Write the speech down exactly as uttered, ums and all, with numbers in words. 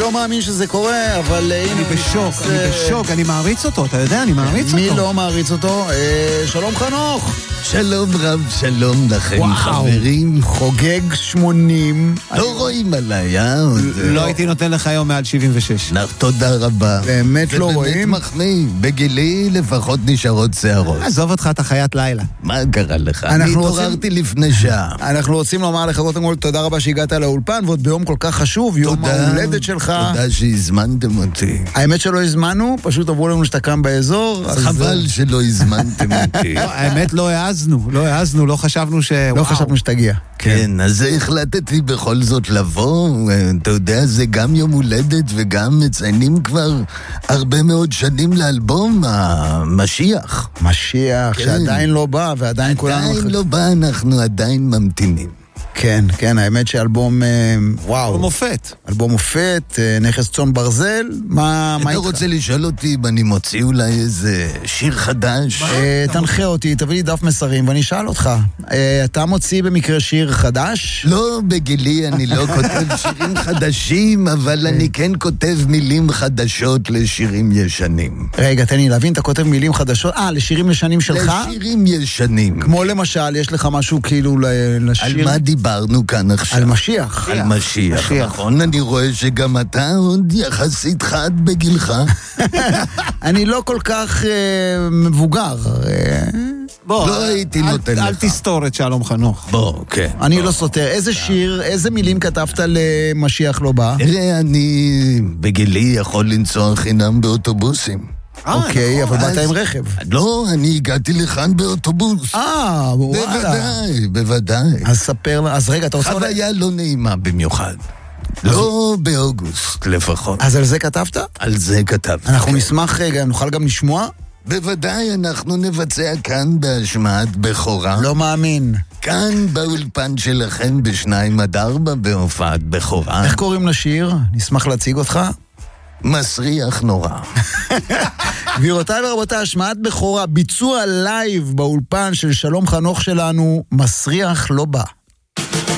לא מאמין שזה קורה, אבל אני בשוק, אני בשוק, אני מעריץ אותו, אתה יודע, אני מעריץ אותו. מי לא מעריץ אותו? שלום חנוך. שלום רב, שלום לכם חברים. חוגג שמונים. לא רואים עליי, אה? לא הייתי נותן לך היום מעל שבעים ושש. תודה רבה. באמת לא רואים? ובאמת מחמיא, בגילי לפחות נשארות שערות. עזוב אותך, אתה חיית לילה. מה קרה לך? אני התעוררתי לפני שעה. אנחנו רוצים לומר לך קודם כל תודה רבה שהגעת לאולפן, ועוד ביום כל כך חשוב, יום ההולדת שלך. תודה שהזמנתם אותי. האמת שלא הזמנו, פשוט עברו לנו שאתה קם באזור. חבל שלא הזמנתם אותי. האמת לא העזנו, לא העזנו, לא חשבנו ש... לא חשבנו שתגיע. כן, אז החלטתי בכל זאת לבוא. אתה יודע, זה גם יום הולדת וגם מציינים כבר הרבה מאוד שנים לאלבום המשיח. משיח, שעדיין לא בא, ועדיין כולנו... עדיין לא בא, אנחנו עדיין ממתינים. כן, כן, האמת שאלבום, וואו. אלבום מופת. אלבום מופת, נכס צאן ברזל, מה איתך? אתה רוצה לשאול אותי אם אני מוציא אולי איזה שיר חדש? תנחה אותי, תביא לי דף מסרים ואני אשאל אותך. אתה מוציא במקרה שיר חדש? לא, בגילי אני לא כותב שירים חדשים, אבל אני כן כותב מילים חדשות לשירים ישנים. רגע, תן לי להבין, אתה כותב מילים חדשות? אה, לשירים ישנים שלך? לשירים ישנים. כמו למשל, יש לך משהו כאילו לשיר? על מה דיברנו כאן עכשיו? על משיח. על משיח, נכון? אני רואה שגם אתה עוד יחסית חד בגילך. אני לא כל כך מבוגר. בוא, לא הייתי נותן לך. אל תסתור את שלום חנוך. בוא, כן. אני לא סותר. איזה שיר, איזה מילים כתבת למשיח לא בא? תראה, אני בגילי יכול לנסוע חינם באוטובוסים. אוקיי, אבל באת עם רכב. לא, אני הגעתי לכאן באוטובוס. אה, וואלה. בוודאי, בוודאי. אז ספר, אז רגע, אתה רוצה... חוויה לא נעימה במיוחד. לא באוגוסט לפחות. אז על זה כתבת? על זה כתבתי. אנחנו נשמח רגע, נוכל גם לשמוע? בוודאי, אנחנו נבצע כאן בהשמעת בכורה. לא מאמין. כאן באולפן שלכם בשניים עד ארבע בהופעת בכורה. איך קוראים לשיר? נשמח להציג אותך. מסריח נורא. גבירותיי ורבותיי, השמעת בכורה, ביצוע לייב באולפן של שלום חנוך שלנו, מסריח לא בא.